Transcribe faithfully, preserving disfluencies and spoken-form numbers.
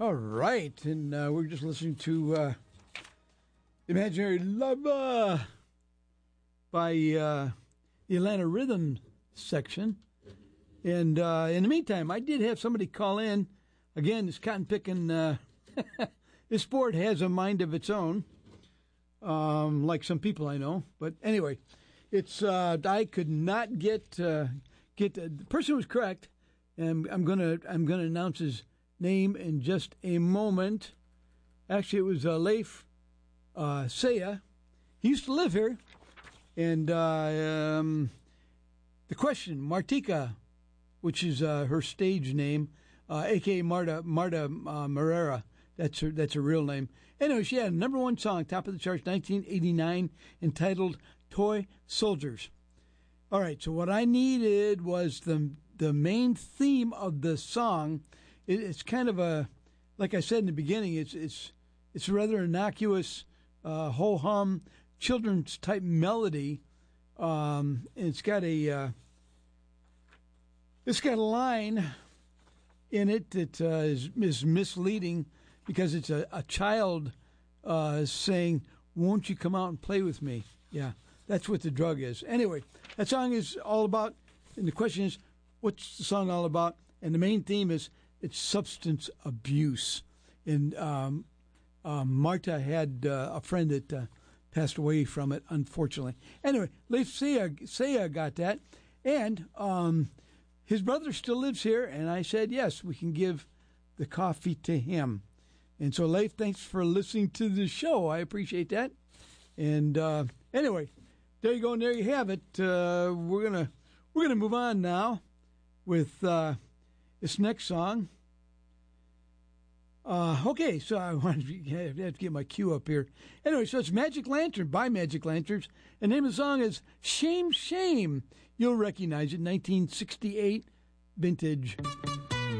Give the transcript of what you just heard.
All right, and uh, we're just listening to uh, Imaginary Lover by uh, the Atlanta Rhythm section. And uh, in the meantime, I did have somebody call in. Again, this cotton picking, uh, this sport has a mind of its own, um, like some people I know. But anyway, it's uh, I could not get uh, get the, the person was correct, and I'm gonna I'm gonna announce his name in just a moment. Actually, it was uh, Leif uh, Saya. He used to live here, and uh, um, the question, Martika, which is uh, her stage name, uh, a k a. Marta Marta uh, Marrera. That's her. That's her real name. Anyway, she had a number one song, top of the charts, nineteen eighty-nine, entitled "Toy Soldiers." All right. So what I needed was the the main theme of the song. It, it's kind of a, like I said in the beginning, it's it's it's a rather innocuous, uh, ho hum, children's type melody. Um, it's got a uh, it's got a line in it that uh, is, is misleading because it's a, a child uh, saying, "Won't you come out and play with me?" Yeah, that's what the drug is. Anyway, that song is all about, and the question is, what's the song all about? And the main theme is it's substance abuse. And um, um, Marta had uh, a friend that uh, passed away from it, unfortunately. Anyway, Leif Saya got that. And um, his brother still lives here, and I said, yes, we can give the coffee to him. And so, Leif, thanks for listening to the show. I appreciate that. And uh, anyway, there you go, and there you have it. Uh, we're gonna we're gonna move on now with uh, this next song. Uh, okay, so I wanted to have to get my cue up here. Anyway, so it's Magic Lantern by Magic Lanterns. And the name of the song is Shame, Shame. You'll recognize it, nineteen sixty-eight vintage.